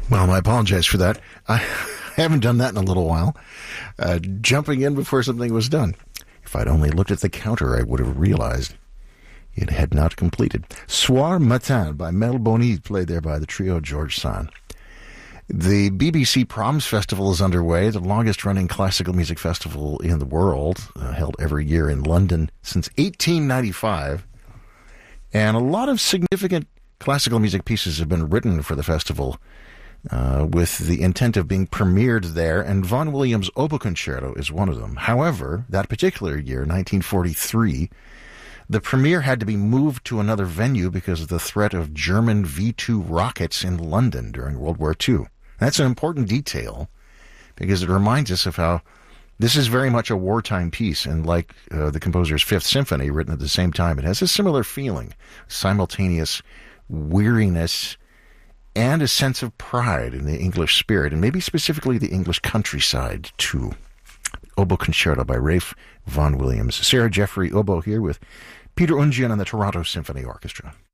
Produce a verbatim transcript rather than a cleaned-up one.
Well, I apologize for that. I haven't done that in a little while. Uh, jumping in before something was done. If I'd only looked at the counter, I would have realized it had not completed. Soir Matin by Mel Boni, played there by the trio George Sand. The B B C Proms Festival is underway, the longest-running classical music festival in the world, uh, held every year in London since eighteen ninety-five. And a lot of significant classical music pieces have been written for the festival, uh, with the intent of being premiered there, and Vaughan Williams' Oboe Concerto is one of them. However, that particular year, nineteen forty-three, the premiere had to be moved to another venue because of the threat of German V two rockets in London during World War Two. That's an important detail because it reminds us of how this is very much a wartime piece, and like uh, the composer's Fifth Symphony, written at the same time, it has a similar feeling, simultaneous weariness and a sense of pride in the English spirit, and maybe specifically the English countryside, too. Oboe Concerto by Ralph Vaughan Williams. Sarah Jeffrey oboe here with Peter Ungian and the Toronto Symphony Orchestra.